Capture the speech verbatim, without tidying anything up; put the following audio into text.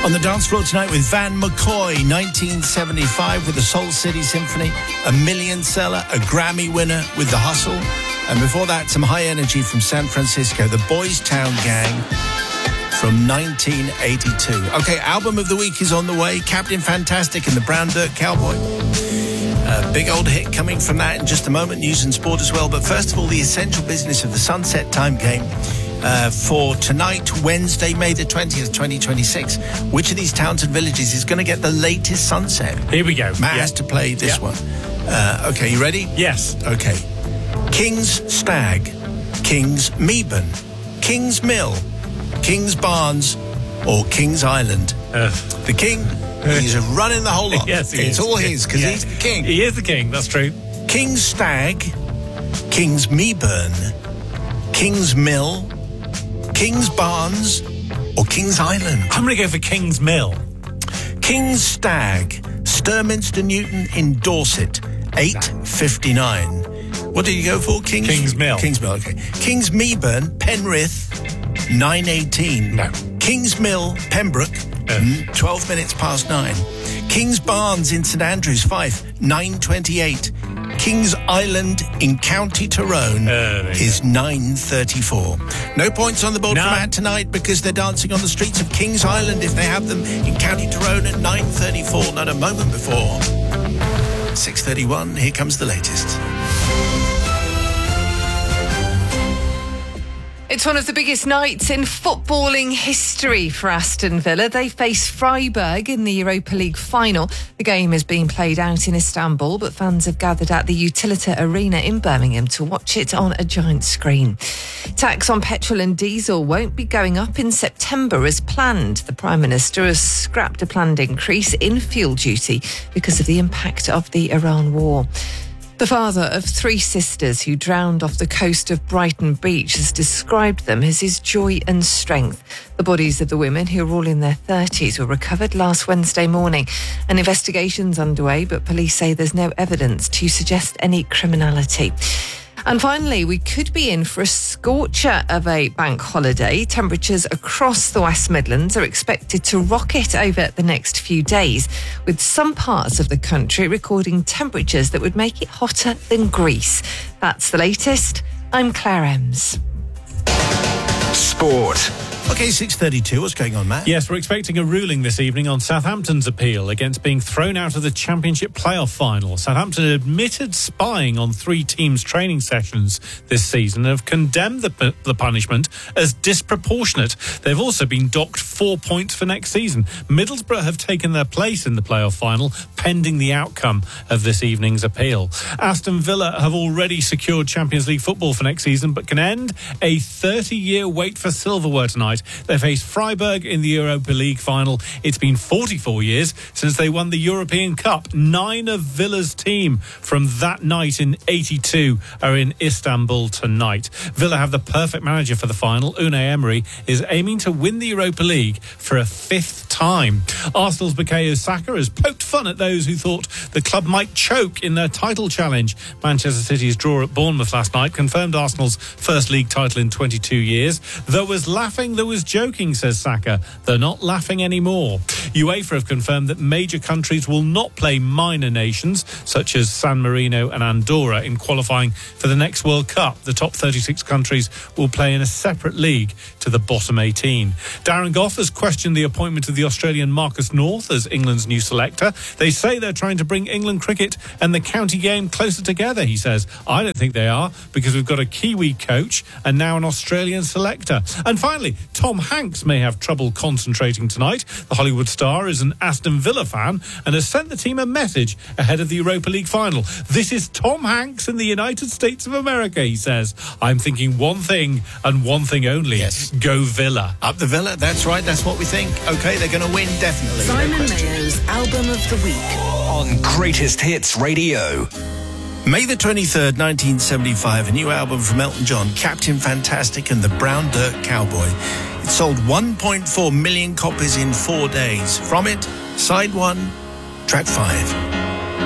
On the dance floor tonight with Van McCoy, nineteen seventy-five with the Soul City Symphony, a million seller, a Grammy winner with The Hustle. And before that, some high energy from San Francisco, the Boys Town Gang from nineteen eighty-two. Okay, album of the week is on the way. Captain Fantastic and the Brown Dirt Cowboy. A big old hit coming from that in just a moment. News and sport as well. But first of all, the essential business of the Sunset Time game. Uh, for tonight, Wednesday, May the twentieth, twenty twenty-six. Which of these towns and villages is going to get the latest sunset? Here we go. Matt yeah. has to play this yeah. one. Uh, okay, you ready? Yes. Okay. King's Stag, King's Meeburn, King's Mill, King's Barnes, or King's Island? Uh. The king, he's running the whole lot. Yes, he It's is. all his, because yeah. he's the king. He is the king, that's true. King's Stag, King's Meeburn, King's Mill, King's Barnes, or King's Island? I'm going to go for King's Mill. King's Stag, Sturminster Newton in Dorset, eight fifty-nine. What did you go for? King's, King's Mill. King's Mill, okay. King's Meeburn, Penrith, nine eighteen. No. King's Mill, Pembroke, Uh. twelve minutes past nine. King's Barnes in St Andrews, Fife, nine twenty-eight. King's Island in County Tyrone Uh, is nine thirty-four. No points on the board No. for Matt tonight because they're dancing on the streets of King's Island if they have them in County Tyrone at nine thirty-four, not a moment before. six thirty-one, here comes the latest. It's one of the biggest nights in footballing history for Aston Villa. They face Freiburg in the Europa League final. The game is being played out in Istanbul, but fans have gathered at the Utilita Arena in Birmingham to watch it on a giant screen. Tax on petrol and diesel won't be going up in September as planned. The Prime Minister has scrapped a planned increase in fuel duty because of the impact of the Iran war. The father of three sisters who drowned off the coast of Brighton Beach has described them as his joy and strength. The bodies of the women, who are all in their thirties, were recovered last Wednesday morning. An investigation's underway, but police say there's no evidence to suggest any criminality. And finally, we could be in for a scorcher of a bank holiday. Temperatures across the West Midlands are expected to rocket over the next few days, with some parts of the country recording temperatures that would make it hotter than Greece. That's the latest. I'm Claire Ems. Sport. Okay, six thirty-two. What's going on, Matt? Yes, we're expecting a ruling this evening on Southampton's appeal against being thrown out of the Championship playoff final. Southampton admitted spying on three teams' training sessions this season and have condemned the, the punishment as disproportionate. They've also been docked four points for next season. Middlesbrough have taken their place in the playoff final, pending the outcome of this evening's appeal. Aston Villa have already secured Champions League football for next season, but can end a thirty-year wait for silverware tonight. They face Freiburg in the Europa League final. It's been forty-four years since they won the European Cup. Nine of Villa's team from that night in eighty-two are in Istanbul tonight. Villa have the perfect manager for the final. Unai Emery is aiming to win the Europa League for a fifth time. Arsenal's Bukayo Saka has poked fun at those who thought the club might choke in their title challenge. Manchester City's draw at Bournemouth last night confirmed Arsenal's first league title in twenty-two years. There was laughing, there was joking, says Saka. They're not laughing anymore. UEFA have confirmed that major countries will not play minor nations, such as San Marino and Andorra, in qualifying for the next World Cup. The top thirty-six countries will play in a separate league to the bottom eighteen. Darren Gough has questioned the appointment of the Australian Marcus North as England's new selector. They say they're trying to bring England cricket and the county game closer together, he says. I don't think they are, because we've got a Kiwi coach and now an Australian selector. And finally, Tom Hanks may have trouble concentrating tonight. The Hollywood star is an Aston Villa fan and has sent the team a message ahead of the Europa League final. This is Tom Hanks in the United States of America, he says. I'm thinking one thing and one thing only. Yes. Go Villa. Up the Villa, that's right, that's what we think. Okay, they're going to win, definitely. Simon no question. Mayo's Album of the Week. On Greatest Hits Radio. May the twenty-third, nineteen seventy-five, a new album from Elton John, Captain Fantastic and the Brown Dirt Cowboy. It sold one point four million copies in four days. From it, side one, track five.